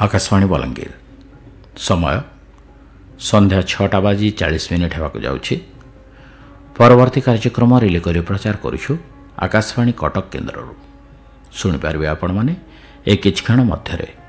आकाशवाणी बलांगीर समय संध्या 6:40 होगा जाउछि। परवर्ती कार्यक्रम रिले करी प्रचार करुछु आकाशवाणी कटक केन्द्र। शुणिपारे आपण मैंने ए किछ क्षण मध्यरे।